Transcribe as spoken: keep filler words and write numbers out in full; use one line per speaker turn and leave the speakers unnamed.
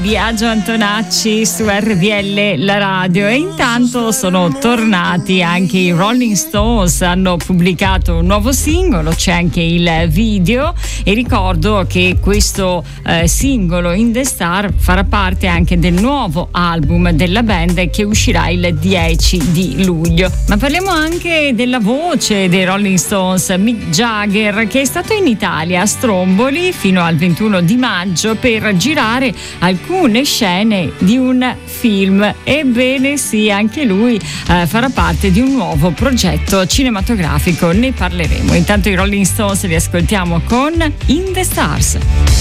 Biagio Antonacci su R P L la radio. E intanto sono tornati anche i Rolling Stones, hanno pubblicato un nuovo singolo, c'è anche il video, e ricordo che questo eh, singolo In The Star farà parte anche del nuovo album della band che uscirà il dieci di luglio. Ma parliamo anche della voce dei Rolling Stones, Mick Jagger, che è stato in Italia a Stromboli fino al ventuno di maggio per girare alcune scene di un film. Ebbene sì, anche lui eh, farà parte di un nuovo progetto cinematografico, ne parleremo. Intanto i Rolling Stones li ascoltiamo con In The Stars.